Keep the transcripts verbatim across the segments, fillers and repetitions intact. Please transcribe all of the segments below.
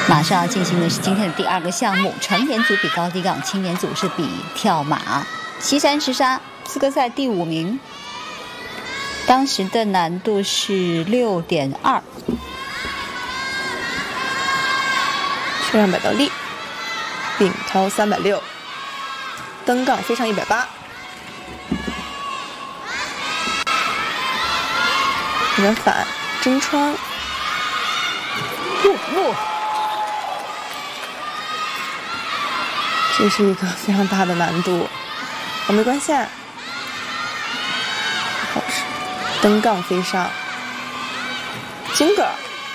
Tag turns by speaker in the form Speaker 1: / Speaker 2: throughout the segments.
Speaker 1: 马上要进行的是今天的第二个项目，成年组比高低杠，青年组是比跳马。西山石沙资格赛第五名，当时的难度是六点二。
Speaker 2: 确认摆倒立，并挑三百六，登杠飞上一百八，圆反真穿，
Speaker 1: 不不。
Speaker 2: 这是一个非常大的难度，我没关系。好是登杠飞上，金格，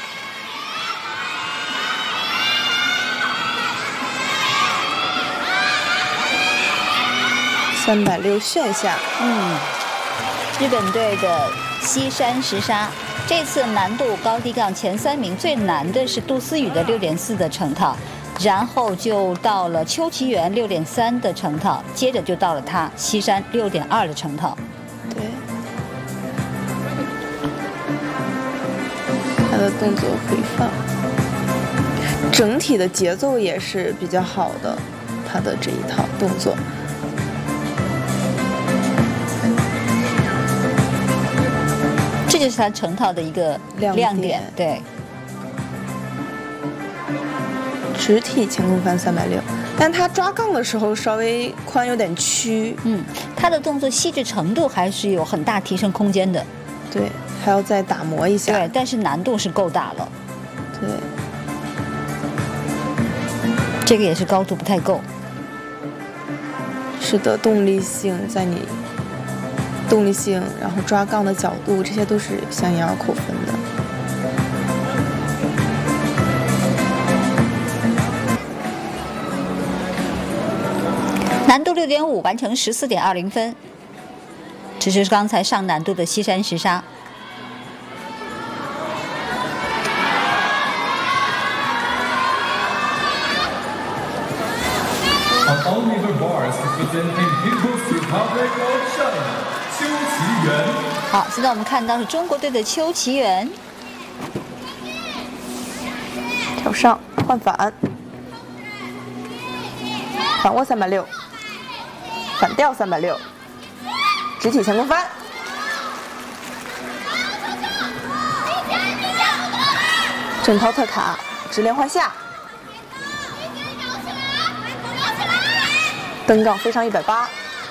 Speaker 2: 三百六旋下。
Speaker 1: 嗯，日本队的西山石沙，这次难度高低杠前三名最难的是杜思雨的六点四的成套。然后就到了邱其元六点三的成套，接着就到了他西山六点二的成套。
Speaker 2: 对，他的动作回放，整体的节奏也是比较好的，他的这一套动作。
Speaker 1: 这就是他成套的一个亮点，
Speaker 2: 亮点
Speaker 1: 对。
Speaker 2: 直体前空翻三百六，但他抓杠的时候稍微髋有点曲，
Speaker 1: 嗯，他的动作细致程度还是有很大提升空间的，
Speaker 2: 对，还要再打磨一下，
Speaker 1: 对，但是难度是够大了，
Speaker 2: 对，
Speaker 1: 这个也是高度不太够，
Speaker 2: 是的，动力性在你动力性，然后抓杠的角度，这些都是相应要扣分的。
Speaker 1: 难度六点五，完成十四点二零分。这就是刚才上难度的西山石沙。好，现在我们看到是中国队的邱其元，
Speaker 2: 跳上换反，反握三百六。反吊三百六，直体前空翻，正掏特卡，直连换下，登杠飞上一百八，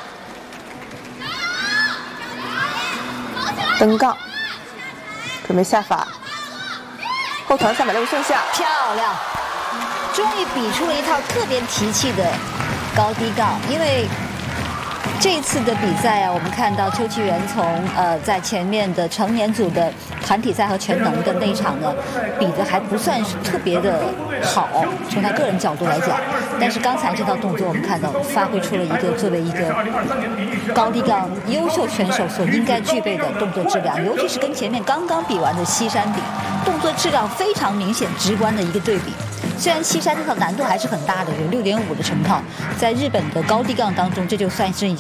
Speaker 2: 登杠，准备下法，后团三百六顺下，
Speaker 1: 漂亮，终于比出了一套特别提气的高低杠，因为。这一次的比赛啊，我们看到邱其元从呃在前面的成年组的团体赛和全能的那一场呢，比的还不算是特别的好，从他个人角度来讲。但是刚才这套动作，我们看到发挥出了一个作为一个高低杠优秀选手所应该具备的动作质量，尤其是跟前面刚刚比完的西山比，动作质量非常明显、直观的一个对比。虽然西山这套难度还是很大的，有六点五的成套，在日本的高低杠当中，这就算是已经。